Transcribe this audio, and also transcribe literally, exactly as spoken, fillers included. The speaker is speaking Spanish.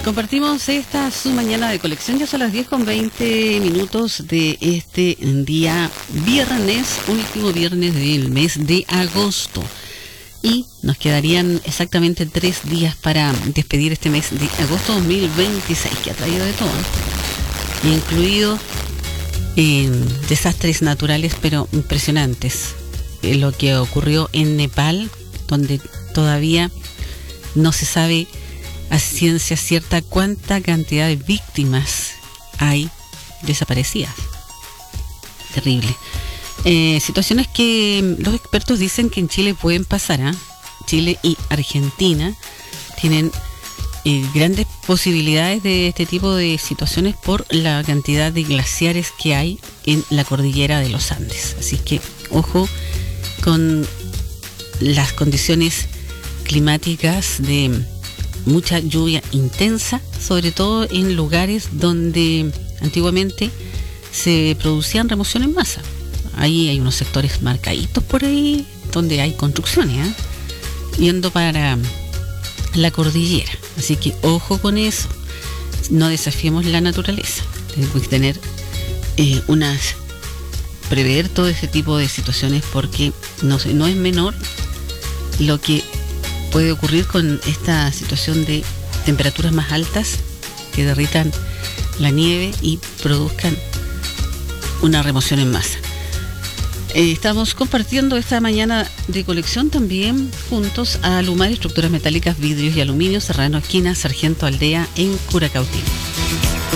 Compartimos esta su mañana de colección. Ya son las diez con veinte minutos de este día viernes, último viernes del mes de agosto. Y nos quedarían exactamente tres días para despedir este mes de agosto dos mil veintiséis, que ha traído de todo, incluido eh, desastres naturales, pero impresionantes. Eh, lo que ocurrió en Nepal, donde todavía no se sabe a ciencia cierta cuánta cantidad de víctimas hay desaparecidas. Terrible. Eh, situaciones que los expertos dicen que en Chile pueden pasar, ¿eh? Chile y Argentina tienen eh, grandes posibilidades de este tipo de situaciones por la cantidad de glaciares que hay en la cordillera de los Andes. Así que ojo con las condiciones climáticas de mucha lluvia intensa, sobre todo en lugares donde antiguamente se producían remoción en masa. Ahí hay unos sectores marcaditos por ahí donde hay construcciones, ¿eh? yendo para la cordillera. Así que ojo con eso, no desafiemos la naturaleza. Tenemos que tener eh, unas prever todo ese tipo de situaciones, porque no, no es menor lo que puede ocurrir con esta situación de temperaturas más altas que derritan la nieve y produzcan una remoción en masa. Eh, estamos compartiendo esta mañana de colección también juntos a Alumar Estructuras Metálicas, Vidrios y Aluminio, Serrano Esquina, Sargento Aldea en Curacautín.